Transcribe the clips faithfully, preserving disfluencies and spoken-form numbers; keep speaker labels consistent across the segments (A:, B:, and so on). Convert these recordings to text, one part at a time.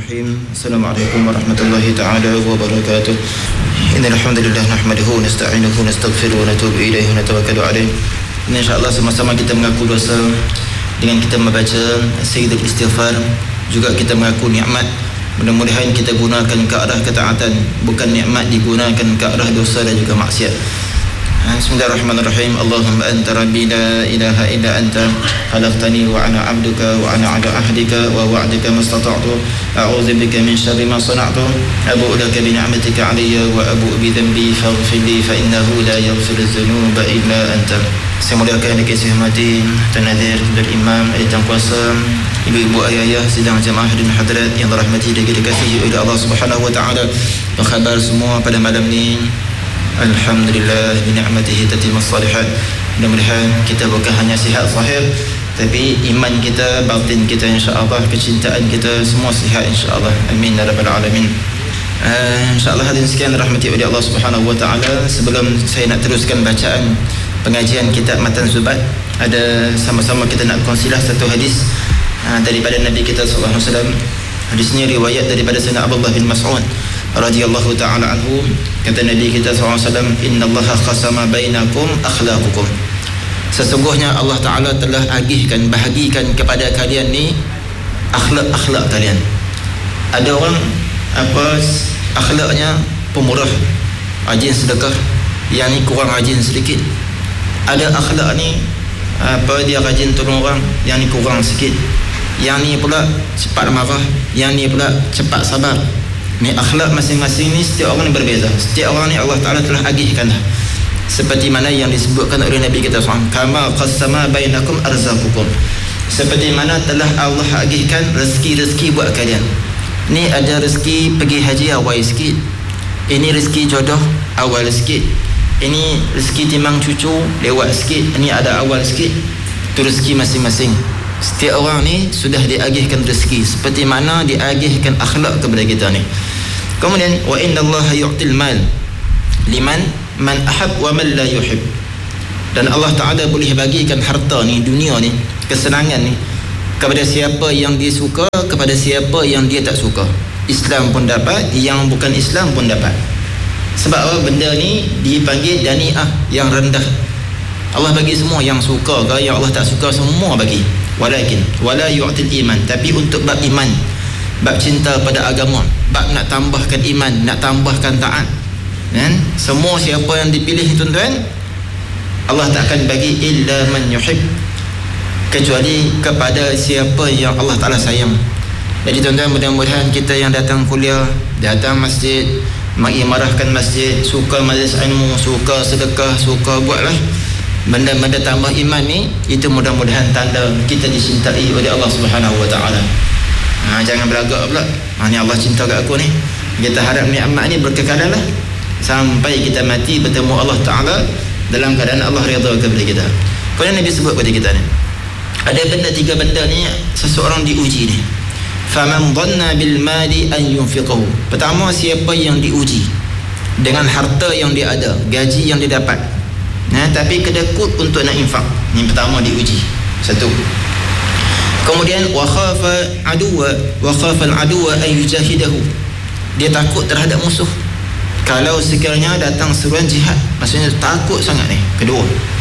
A: Bismillahirrahmanirrahim. Assalamualaikum warahmatullahi taala wabarakatuh. Innal hamdalillah nahmaduhu wa nasta'inuhu wa nastaghfiruhu wa natubu ilaihi wa natawakkalu alaihi. Insyaallah sama-sama kita mengaku dosa dengan kita membaca sayyidul istighfar, juga kita mengaku nikmat. Mudah-mudahan kita gunakan ke arah ketaatan, bukan nikmat digunakan ke arah dosa dan juga maksiat. Bismillahirrahmanirrahim. Allahumma anta rabbi la ilaha illa anta khalaqtani wa ana 'abduka wa ana 'ala ahdika wa wa'dika mastata'tu a'udzu bika min syarri ma sana'tu abu'u laka bi ni'matika 'alayya wa abu'u bi dhanbi faghfir li fa innahu la yaghfiru dzunuba illa anta. Saya muliakan dan kasih hormati Tuan Nazir dan Imam ahli kuasa, ibu-ibu, ayah-ayah, sidang jemaah dan hadirat yang dirahmati dan dikasihi oleh Allah Subhanahu wa taala. Apa khabar semua pada malam ni? Alhamdulillah bi ni'matihi tatimmus shalihat. Mudah-mudahan kita bukan hanya sihat zahir, tapi iman kita, batin kita, insya-Allah, kecintaan kita semua sihat insya-Allah. Amin ya rabbal alamin. Uh, insya-Allah hadirin sekalian dirahmati oleh Allah Subhanahu wa taala, sebelum saya nak teruskan bacaan pengajian kitab Matan Zubat, ada sama-sama kita nak kongsilah satu hadis uh, daripada Nabi kita sallallahu alaihi wasallam. Hadis ini riwayat daripada Sayyidina Abdullah bin Mas'ud radhiyallahu taala anhu. Kata Nabi kita sallallahu alaihi wasallam, innallaha qasama bainakum akhlaqukum. Sesungguhnya Allah Taala telah agihkan, bahagikan kepada kalian ni akhlak-akhlak kalian. Ada orang apa akhlaknya pemurah, rajin sedekah, yang ni kurang rajin sedikit. Ada akhlak ni apa dia rajin tolong orang, yang ni kurang sikit. Yang ni pula cepat marah, yang ni pula cepat sabar. Ni akhlak masing-masing ni setiap orang ni berbeza. Setiap orang ni Allah Taala telah agihkan dah. Seperti mana yang disebutkan oleh Nabi kita sallallahu alaihi wasallam, kama qassama bainakum arzaqukum. Seperti mana telah Allah agihkan rezeki-rezeki buat kalian. Ni ada rezeki pergi haji awal sikit. Ini rezeki jodoh awal sikit. Ini rezeki timang cucu lewat sikit. Ini ada awal sikit. Itu rezeki masing-masing. Setiap orang ni sudah diagihkan rezeki seperti mana diagihkan akhlak kepada kita ni. Kemudian wa innallaha yu'til mal liman man ahab wa man la yuhib. Dan Allah Taala boleh bagikan harta ni, dunia ni, kesenangan ni kepada siapa yang dia suka, kepada siapa yang dia tak suka. Islam pun dapat, yang bukan Islam pun dapat. Sebab apa? Benda ni dipanggil dani'ah, yang rendah. Allah bagi semua, yang suka ke yang Allah tak suka semua bagi. Walakin wala yu'til iman, tapi untuk bab iman, bab cinta pada agama, bab nak tambahkan iman, nak tambahkan taat, kan? Semua siapa yang dipilih tuan-tuan, Allah tak akan bagi illa man yuhib, kecuali kepada siapa yang Allah Taala sayang. Jadi tuan-tuan, mudah-mudahan kita yang datang kuliah, datang masjid, mengimarahkan masjid, suka majlis ilmu, suka sedekah, suka buatlah benda-benda tambah iman ni, itu mudah-mudahan tanda kita dicintai oleh Allah Subhanahu wa taala. Ha, jangan beragak pula, ha, ni Allah cinta kat aku ni. Kita harap nikmat ni berkekalan lah sampai kita mati bertemu Allah Taala dalam keadaan Allah redha kepada kita. Kemudian Nabi sebut kepada kita ni, ada benda, tiga benda ni seseorang diuji ni. Faman dhanna bil mali an yunfiqahu. Pertama, siapa yang diuji dengan harta yang dia ada, gaji yang dia dapat, nah, tapi kedekut untuk nak infak. Yang pertama diuji. Satu. Kemudian wa khafa aduwa wa khafa al-aduwa ay yujahidahu. Dia takut terhadap musuh. Kalau sekiranya datang seruan jihad, maksudnya takut sangat ni. Kedua.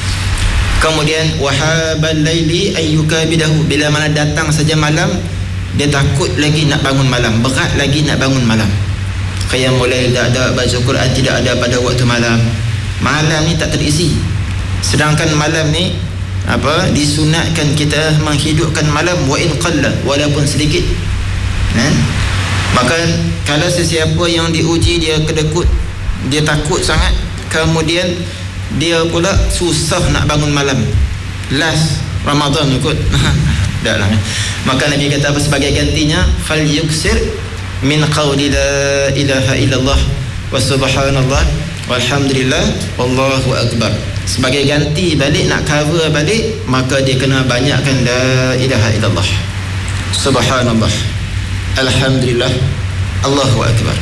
A: Kemudian wa habal laili ay yukabidahu. Bila mana datang saja malam, dia takut lagi nak bangun malam, berat lagi nak bangun malam. Kayak mulai tak ada baca Quran, tidak ada pada waktu malam. Malam ni tak terisi. Sedangkan malam ni apa, disunatkan kita menghidupkan malam wa in qalla, walaupun sedikit. Kan? Maka kalau sesiapa yang diuji dia kedekut, dia takut sangat, kemudian dia pula susah nak bangun malam. Last Ramadan ikut. Dah lah. Maka Nabi kata apa sebagai gantinya? Fal yuksir min qawli la ilaha illallah wa subhanallah walhamdulillah wallahu akbar. Sebagai ganti balik, nak cover balik, maka dia kena banyakkan la ilaha illallah, subhanallah, alhamdulillah, Allahu akbar.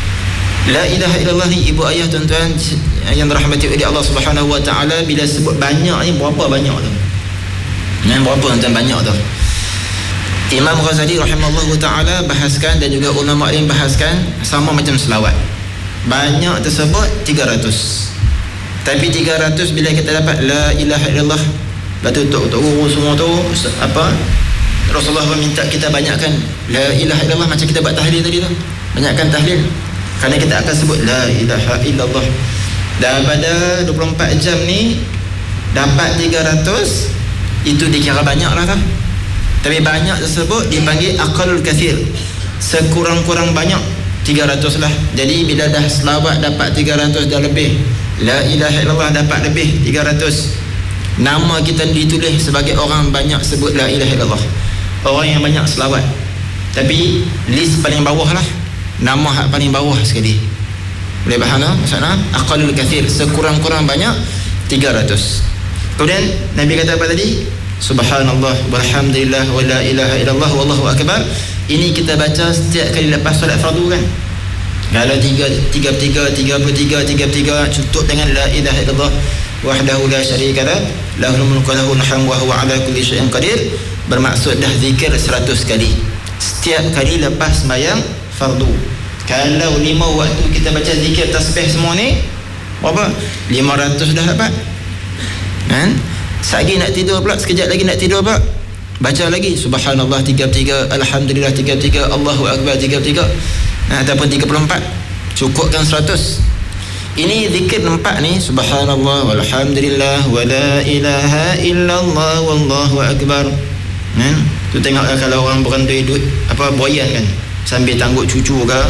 A: La ilaha illallah ni ibu ayah tuan-tuan yang dirahmati oleh Allah Subhanahu wa taala, bila sebut banyak ni berapa banyak tu? Nah, berapa tuan-tuan banyak tu? Imam Ghazali rahimahullah ta'ala bahaskan dan juga ulama lain bahaskan sama macam selawat. Banyak tersebut tiga ratus. Tapi tiga ratus bila kita dapat la ilaha illallah, lepas tu untuk guru semua tu apa, Rasulullah minta kita banyakkan la ilaha illallah macam kita buat tahlil tadi tu. Banyakkan tahlil. Kerana kita akan sebut la ilaha illallah. Dan pada dua puluh empat jam ni dapat tiga ratus, itu dikira banyak lah kan. Tapi banyak tersebut dipanggil aqallul kathir, sekurang-kurang banyak tiga ratus lah. Jadi bila dah selawat dapat tiga ratus dah lebih, la ilaha illallah dapat lebih tiga ratus, nama kita ditulis sebagai orang banyak sebut la ilaha illallah, orang yang banyak selawat. Tapi list paling bawah lah, nama hak paling bawah sekali. Boleh faham tak maksudnya? Aqallul kathir, sekurang-kurang banyak tiga ratus. Kemudian Nabi kata apa tadi? Subhanallah walhamdulillah wa la ilaha illallah wallahu akbar. Ini kita baca setiap kali lepas solat fardu kan. Kalau tiga tiga tiga tiga puluh tiga tiga tiga cukup dengan la ilaha illallah wahdahu la syarika lah, lahul mulku wa lahul hamdu wa huwa ala kulli syai'in qadir. Bermaksud dah zikir seratus kali setiap kali lepas sembahyang fardu. Kalau lima waktu kita baca zikir tasbih semua ni berapa? lima ratus dah dapat kan? Sekejap nak tidur pula, sekejap lagi nak tidur pula, baca lagi subhanallah tiga puluh tiga, alhamdulillah tiga puluh tiga, Allahu akbar tiga puluh tiga, nah, ataupun tiga puluh empat, cukupkan seratus. Ini zikir empat ni, subhanallah walhamdulillah wa la ilaha illallah wallahu akbar kan. Tu tengok kalau orang berandai duit apa buayan kan, sambil tangguh cucu ke,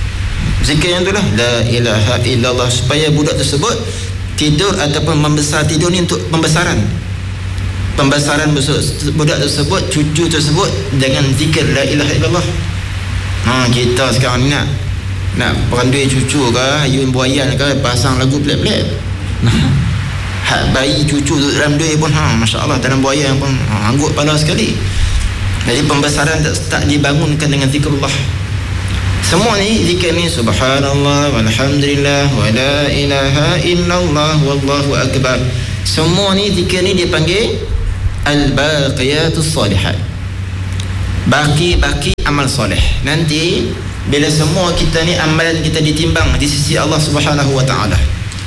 A: zikir yang tu lah la ilaha illallah, supaya budak tersebut tidur ataupun membesar. Tidur ni untuk pembesaran, pembesaran budak tersebut, cucu tersebut dengan zikir la ilaha illallah. Ha, kita sekarang ni nak nak perandui cucu ke, ayun buayan ke, pasang lagu pelik-pelik. Hak bayi cucu dalam duit pun ha, masya-Allah, dalam buayan pun ha, anggut kepala sekali. Jadi pembesaran tak, tak dibangunkan dengan zikrullah. Semua ni zikir ni subhanallah walhamdulillah wa la ilaha illallah wallahu akbar. Semua ni zikir ni dipanggil al-baqiyatus salihat, baki-baki amal soleh. Nanti bila semua kita ni amalan kita ditimbang di sisi Allah Subhanahu wa taala,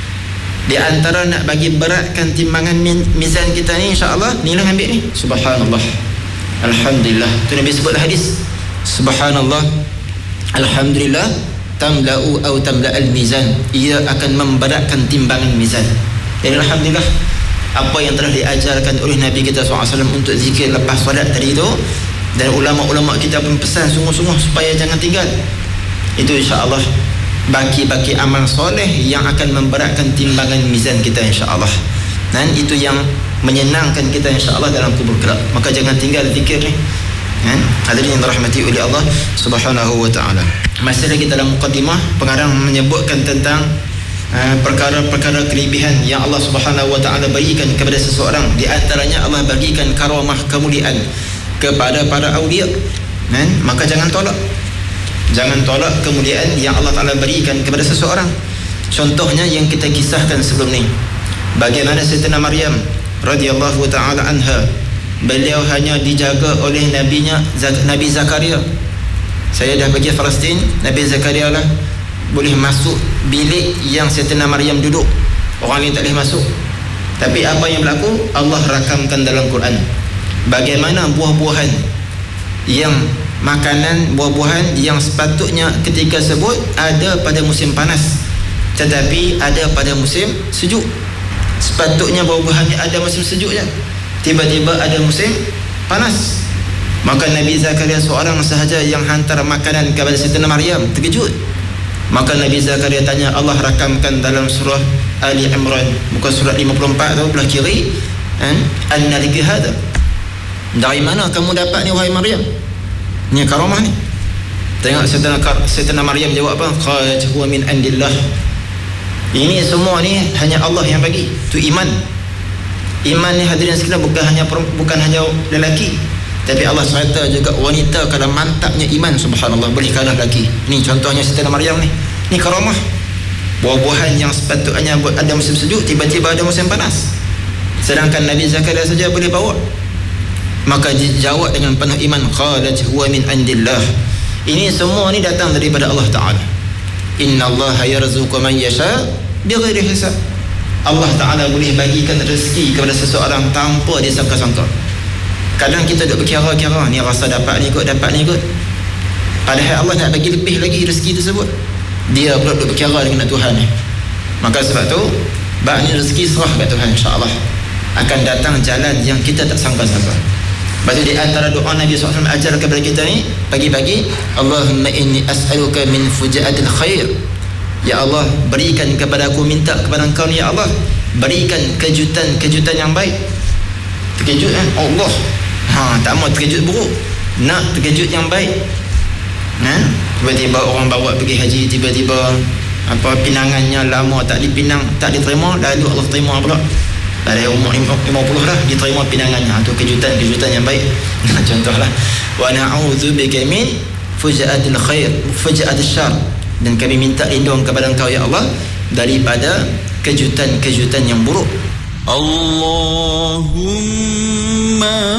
A: di antara nak bagi beratkan timbangan mizan kita ni, insya-Allah ni lah ambil ni subhanallah alhamdulillah. Tu Nabi sebut hadis subhanallah alhamdulillah tamla'u atau tamla'al mizan, ia akan memberatkan timbangan mizan. Jadi alhamdulillah apa yang telah diajarkan oleh Nabi kita sallallahu alaihi wasallam untuk zikir lepas solat tadi itu, dan ulama-ulama kita pun pesan sungguh-sungguh supaya jangan tinggal. Itu insya-Allah baki-baki amal soleh yang akan memberatkan timbangan mizan kita insya-Allah. Dan itu yang menyenangkan kita insya-Allah dalam kubur kelak. Maka jangan tinggal zikir ni. Kan? Hadirin yang dirahmati oleh Allah Subhanahu wa taala. Masih lagi dalam mukadimah, pengarang menyebutkan tentang uh, perkara-perkara kelebihan yang Allah Subhanahu wa taala berikan kepada seseorang. Di antaranya Allah bagikan karamah, kemuliaan kepada para aulia. Kan? Maka jangan tolak. Jangan tolak kemuliaan yang Allah Taala berikan kepada seseorang. Contohnya yang kita kisahkan sebelum ni, bagaimana Sayyidatina Maryam radhiyallahu taala anha, beliau hanya dijaga oleh nabinya Nabi Zakaria. Saya dah pergi Palestin, Nabi Zakaria lah boleh masuk bilik yang Sayyidatina Maryam duduk, orang lain tak boleh masuk. Tapi apa yang berlaku, Allah rakamkan dalam Quran bagaimana buah-buahan yang makanan buah-buahan yang sepatutnya ketika sebut ada pada musim panas tetapi ada pada musim sejuk. Sepatutnya buah-buahan ada musim sejuk je, tiba-tiba ada musim panas. Maka Nabi Zakaria seorang sahaja yang hantar makanan kepada Sayyidatina Maryam terkejut. Maka Nabi Zakaria tanya, Allah rakamkan dalam surah Ali Imran muka surat lima puluh empat tu belah kiri, anna laki hada, dari mana kamu dapat ni wahai Maryam? Ni karamah ni. Tengok Sayyidatina, Sayyidatina Maryam jawab apa? Qalat huwa min indillah. Ini semua ni hanya Allah yang bagi. Tu iman. Iman ni hadirin sekalian bukan hanya bukan hanya lelaki, tapi Allah serta juga wanita. Kalau mantapnya iman, subhanallah, boleh kalah lelaki. Ni contohnya Sayyidatina Maryam ni. Ni karamah. Buah-buahan yang sepatutnya ada musim sejuk, tiba-tiba ada musim panas. Sedangkan Nabi Zakaria saja boleh bawa. Maka dijawab dengan penuh iman, qalat huwa min indillah. Ini semua ni datang daripada Allah Ta'ala. Innallaha yarzuqu man yasha bighairi hisab. Allah Ta'ala boleh bagikan rezeki kepada seseorang tanpa disangka-sangka. Kadang kita duk berkira-kira, ni rasa dapat ni kot, dapat ni kot, padahal Allah nak bagi lebih lagi rezeki tersebut. Dia pula duk berkira dengan Tuhan ni. Maka sebab tu bak ni rezeki serah kat Tuhan, insya-Allah akan datang jalan yang kita tak sangka-sangka. Lepas tu di antara doa Nabi sallallahu alaihi wasallam ajar kepada kita ni pagi-pagi, Allahumma inni as'aluka min fujaatil khair. Ya Allah, berikan kepada aku, minta kepada Engkau ni ya Allah, berikan kejutan-kejutan yang baik. Terkejut kan? Allah. Ha, tak mau terkejut buruk, nak terkejut yang baik. Nah, tiba-tiba orang bawa pergi haji, tiba-tiba apa pinangannya lama tak dipinang, tak diterima, lalu Allah terima pula. Dari umur lima puluh dah diterima pinangannya. Itu kejutan-kejutan yang baik. Contohlah, wa na'udzubika min fujaatil khair, fujaatil syarr. Dan kami minta lindung kepada Engkau ya Allah daripada kejutan-kejutan yang buruk.
B: Allahumma